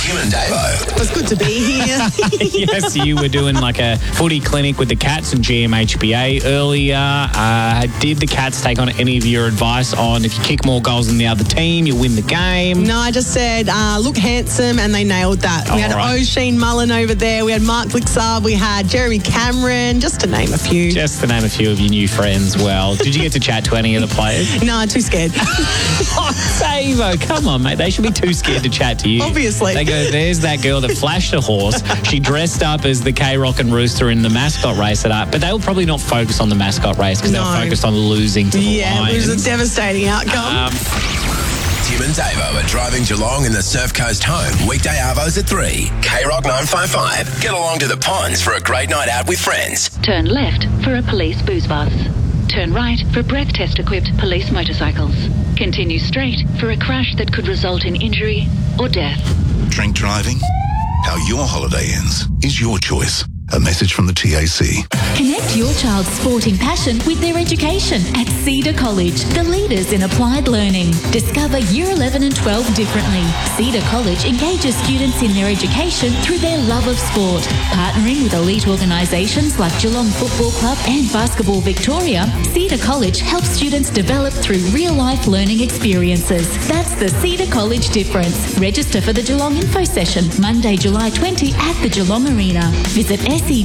Tim and Davo. It's good to be here. Yes, you were doing like a footy clinic with the Cats and GMHBA earlier. Did the Cats take on any of your advice on if you kick more goals than the other team, you win the game? No, I just said, look handsome, and they nailed that. We had right. Oisin Mullen over there. We had Mark Lixar. We had Jeremy Cameron, just to name a few. Just to name a few of your new friends. Well, did you get to chat to any of the players? No, too scared. Davo, come on, mate. They should be too scared to chat to you. Obviously. They go, there's that girl that flashed a horse. She dressed up as the K-Rock and Rooster in the mascot race but they will probably not focus on the mascot race because they'll focus on losing to the Lions. It was a devastating outcome. Tim and Davo are driving Geelong in the Surf Coast home. Weekday arvos at 3. K-Rock 955. Get along to the ponds for a great night out with friends. Turn left for a police booze bus. Turn right for breath test equipped police motorcycles. Continue straight for a crash that could result in injury or death. Drink driving? How your holiday ends is your choice. A message from the TAC. Connect your child's sporting passion with their education at Cedar College, the leaders in applied learning. Discover Year 11 and 12 differently. Cedar College engages students in their education through their love of sport. Partnering with elite organisations like Geelong Football Club and Basketball Victoria, Cedar College helps students develop through real-life learning experiences. That's the Cedar College difference. Register for the Geelong Info Session, Monday, July 20 at the Geelong Arena. Visit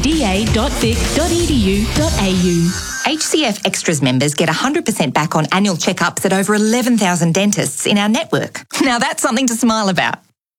seda.vic.edu.au. HCF Extras members get 100% back on annual checkups at over 11,000 dentists in our network. Now that's something to smile about.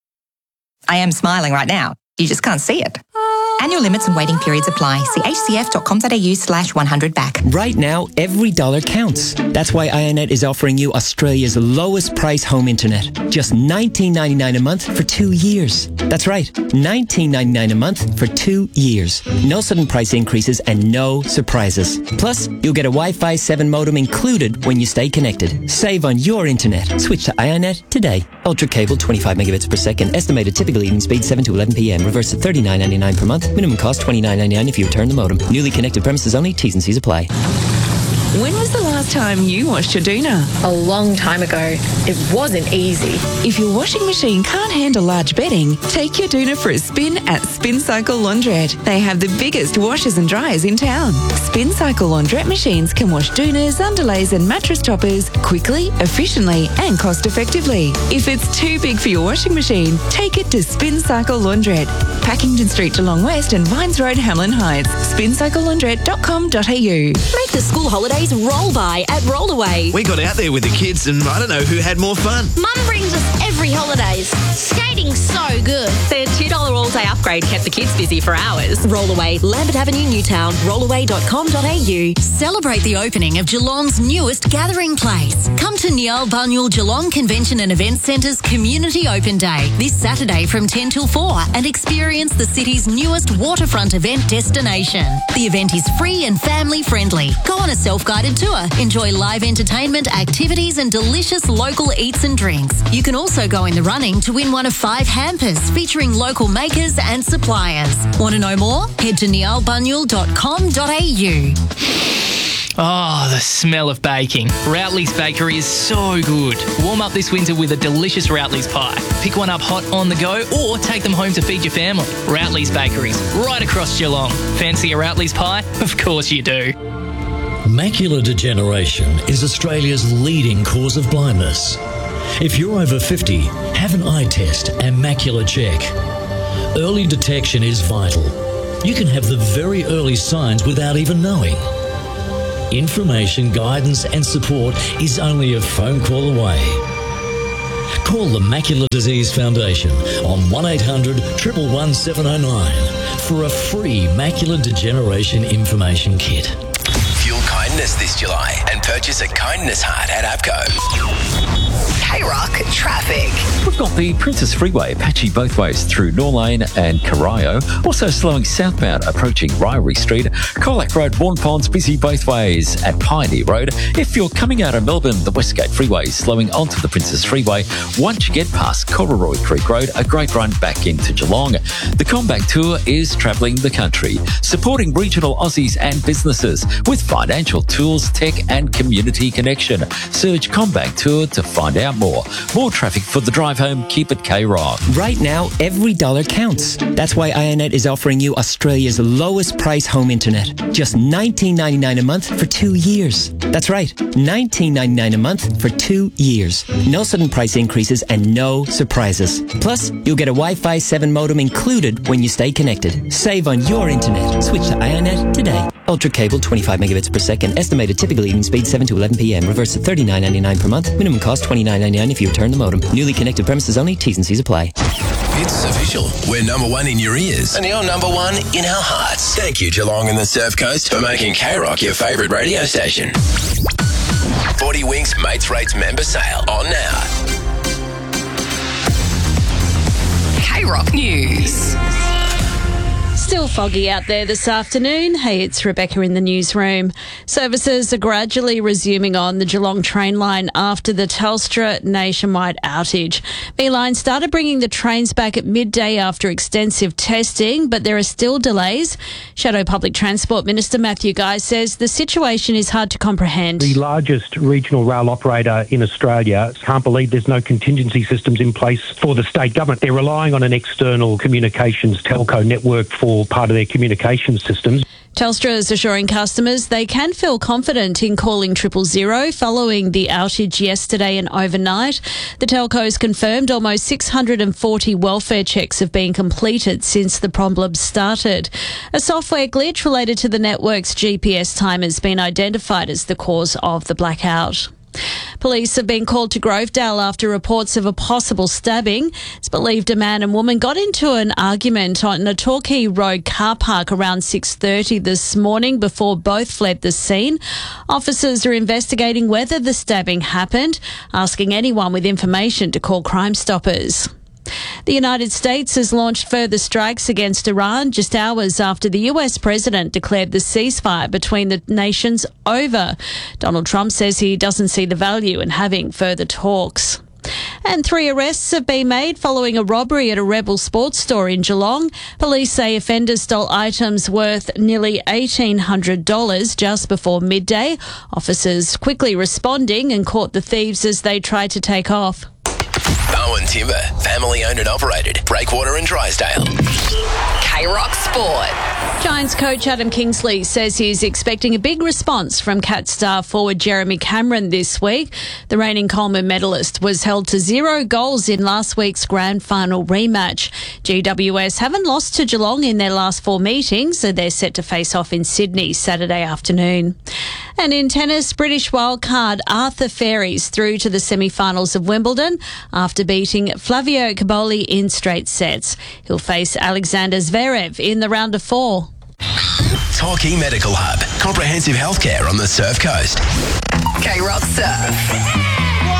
I am smiling right now. You just can't see it. Annual limits and waiting periods apply. See hcf.com.au/100back. Right now, every dollar counts. That's why IONET is offering you Australia's lowest price home internet. Just $19.99 a month for 2 years. That's right, $19.99 a month for 2 years. No sudden price increases and no surprises. Plus, you'll get a Wi-Fi 7 modem included when you stay connected. Save on your internet. Switch to IONET today. Ultra cable, 25 megabits per second. Estimated typical evening speed, 7 to 11 p.m. Reverse to $39.99 per month. Minimum cost $29.99 if you return the modem. Newly connected premises only. T's and C's apply. When was the last time you washed your doona? A long time ago. It wasn't easy. If your washing machine can't handle large bedding, take your doona for a spin at Spin Cycle Laundrette. They have the biggest washers and dryers in town. Spin Cycle Laundrette machines can wash doonas, underlays and mattress toppers quickly, efficiently and cost effectively. If it's too big for your washing machine, take it to Spin Cycle Laundrette. Packington Street, Geelong West and Vines Road, Hamlin Heights. spincyclelaundrette.com.au. Make the school holidays roll by at Rollaway. We got out there with the kids and I don't know who had more fun. Mum brings us every holidays. Skating's so good. Their $2 all-day upgrade kept the kids busy for hours. Rollaway, Lambert Avenue, Newtown, rollaway.com.au. Celebrate the opening of Geelong's newest gathering place. Come to Niall Bunyul Geelong Convention and Events Centre's Community Open Day this Saturday from 10 till 4 and experience the city's newest waterfront event destination. The event is free and family friendly. Go on a self-guided tour, enjoy live entertainment, activities and delicious local eats and drinks. You can also go in the running to win one of 5 hampers featuring local makers and suppliers. Want to know more? Head to niallbunyul.com.au. Oh, the smell of baking. Routley's Bakery is so good. Warm up this winter with a delicious Routley's pie. Pick one up hot on the go or take them home to feed your family. Routley's Bakeries, right across Geelong. Fancy a Routley's pie? Of course you do. Macular degeneration is Australia's leading cause of blindness. If you're over 50, have an eye test and macular check. Early detection is vital. You can have the very early signs without even knowing. Information, guidance and support is only a phone call away. Call the Macular Disease Foundation on 1800 111 709 for a free macular degeneration information kit. Fuel kindness this July and purchase a kindness heart at APCO. K-Rock traffic. We've got the Princess Freeway patchy both ways through Norlane and Corio. Also slowing southbound approaching Ryrie Street. Colac Road, Vaughan Ponds busy both ways at Pioneer Road. If you're coming out of Melbourne, the Westgate Freeway is slowing onto the Princess Freeway. Once you get past Cororoy Creek Road, a great run back into Geelong. The Comeback Tour is travelling the country, supporting regional Aussies and businesses with financial tools, tech and community connection. Search Comeback Tour to find find out more. More traffic for the drive home. Keep it K-Rock. Right now, every dollar counts. That's why IONET is offering you Australia's lowest price home internet. Just $19.99 a month for 2 years. That's right, $19.99 a month for 2 years. No sudden price increases and no surprises. Plus, you'll get a Wi-Fi 7 modem included when you stay connected. Save on your internet. Switch to IONET today. Ultra cable, 25 megabits per second. Estimated typical evening speed, 7 to 11 p.m. Reverse to $39.99 per month. Minimum cost, $29.99 if you return the modem. Newly connected premises only. T's and C's apply. It's official. We're number one in your ears and you're number one in our hearts. Thank you, Geelong and the Surf Coast, for making K-Rock your favourite radio station. 40 Winks Mates Rates member sale on now. K-Rock News. Still foggy out there this afternoon. Hey, it's Rebecca in the newsroom. Services are gradually resuming on the Geelong train line after the Telstra nationwide outage. B-Line started bringing the trains back at midday after extensive testing, but there are still delays. Shadow Public Transport Minister Matthew Guy says the situation is hard to comprehend. The largest regional rail operator in Australia can't believe there's no contingency systems in place for the state government. They're relying on an external communications telco network for part of their communication systems. Telstra is assuring customers they can feel confident in calling 000 following the outage yesterday and overnight. The telcos confirmed almost 640 welfare checks have been completed since the problem started. A software glitch related to the network's GPS timer has been identified as the cause of the blackout. Police have been called to Grovedale after reports of a possible stabbing. It's believed a man and woman got into an argument on a Torquay Road car park around 6:30 this morning before both fled the scene. Officers are investigating whether the stabbing happened, asking anyone with information to call Crime Stoppers. The United States has launched further strikes against Iran just hours after the US president declared the ceasefire between the nations over. Donald Trump says he doesn't see the value in having further talks. And 3 arrests have been made following a robbery at a Rebel sports store in Geelong. Police say offenders stole items worth nearly $1,800 just before midday. Officers quickly responding and caught the thieves as they tried to take off. Bowen Timber, family owned and operated. Breakwater and Drysdale. K-Rock Sport. Giants coach Adam Kingsley says he's expecting a big response from Cat star forward Jeremy Cameron this week. The reigning Coleman medalist was held to 0 goals in last week's grand final rematch. GWS haven't lost to Geelong in their last 4 meetings, so they're set to face off in Sydney Saturday afternoon. And in tennis, British wildcard Arthur Fairies through to the semi-finals of Wimbledon after beating Flavio Caboli in straight sets. He'll face Alexander Zverev in the round of 4. Torquay Medical Hub. Comprehensive healthcare on the Surf Coast. K-Rock Surf.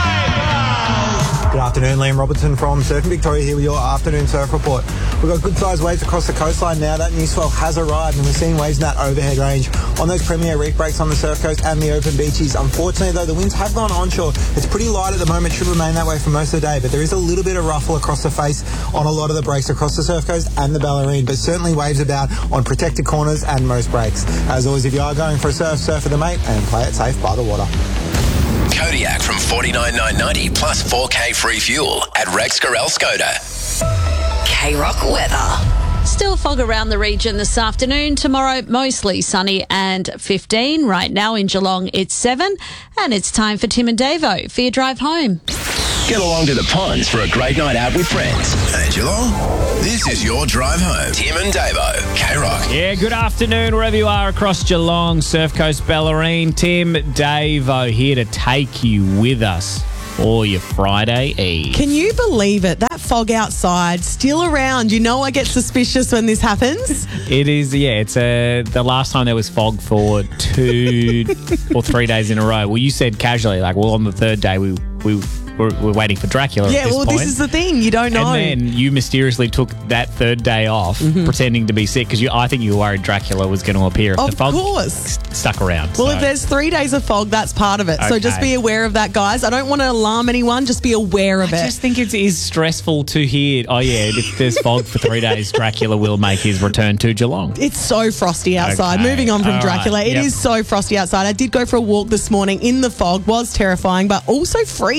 Good afternoon, Liam Robertson from Surfing Victoria here with your afternoon surf report. We've got good sized waves across the coastline now. That new swell has arrived and we're seeing waves in that overhead range on those premier reef breaks on the surf coast and the open beaches. Unfortunately though, the winds have gone onshore. It's pretty light at the moment, should remain that way for most of the day, but there is a little bit of ruffle across the face on a lot of the breaks across the surf coast and the Bellarine, but certainly waves about on protected corners and most breaks. As always, if you are going for a surf with a mate and play it safe by the water. Kodiak from $49,990 plus 4K free fuel at Rex Gorel Skoda. K-Rock weather. Still fog around the region this afternoon. Tomorrow, mostly sunny and 15. Right now in Geelong, it's 7. And it's time for Tim and Davo for your drive home. Get along to the ponds for a great night out with friends. Hey, Geelong, this is your drive home. Tim and Davo, K-Rock. Yeah, good afternoon wherever you are across Geelong, Surf Coast, Bellarine. Tim, Davo here to take you with us for your Friday Eve. Can you believe it? That fog outside, still around. You know I get suspicious when this happens. It is, yeah. It's the last time there was fog for 2 or 3 days in a row. Well, you said casually, like, well, on the third day we're waiting for Dracula at this point. This is the thing. You don't know. And then you mysteriously took that third day off pretending to be sick because I think you were worried Dracula was going to appear if the fog stuck around. Well, if there's 3 days of fog, that's part of it. Okay. So just be aware of that, guys. I don't want to alarm anyone. Just be aware of it. I just think it is stressful to hear, if there's fog for 3 days, Dracula will make his return to Geelong. It's so frosty outside. Okay. Moving on from Dracula. Right. It is so frosty outside. I did go for a walk this morning in the fog. Was terrifying, but also freezing.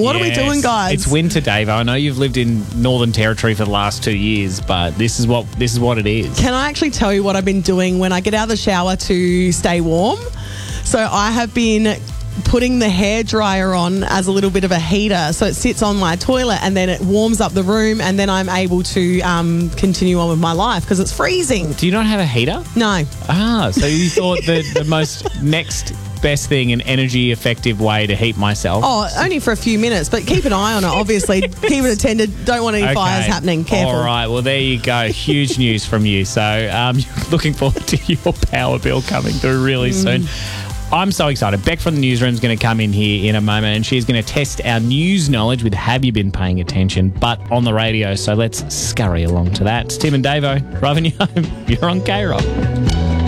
What are we doing, guys? It's winter, Dave. I know you've lived in Northern Territory for the last 2 years, but this is what it is. Can I actually tell you what I've been doing when I get out of the shower to stay warm? So I have been putting the hairdryer on as a little bit of a heater. So it sits on my toilet and then it warms up the room and then I'm able to continue on with my life because it's freezing. Do you not have a heater? No. So you thought the most next best thing, an energy effective way to heat myself? Oh, only for a few minutes, but keep an eye on it, obviously. Keep it attended. Don't want any fires happening. Careful. All right, well, there you go. Huge news from you. So looking forward to your power bill coming through really soon. I'm so excited. Beck from the newsroom is going to come in here in a moment and she's going to test our news knowledge with Have You Been Paying Attention, but on the radio. So let's scurry along to that. It's Tim and Davo driving you home. You're on K-Rock.